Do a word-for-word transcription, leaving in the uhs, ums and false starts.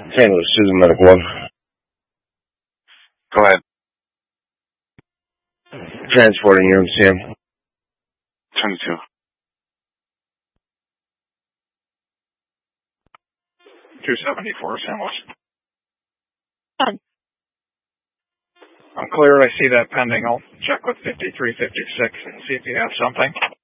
Saint Louis, Susan Medical One. Go ahead. Transporting you, M C M. twenty-two. two seventy-four, Saint Louis. I'm clear. I see that pending. I'll check with fifty-three fifty-six and see if you have something.